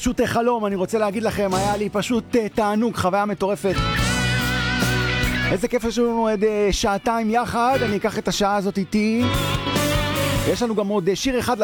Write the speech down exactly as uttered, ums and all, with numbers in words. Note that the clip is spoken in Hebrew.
פשוט חלום, אני רוצה להגיד לכם, היה לי פשוט תענוג, חוויה מטורפת. איזה כיף יש לנו עוד שעתיים יחד, אני אקח את השעה הזאת איתי. יש לנו גם עוד שיר אחד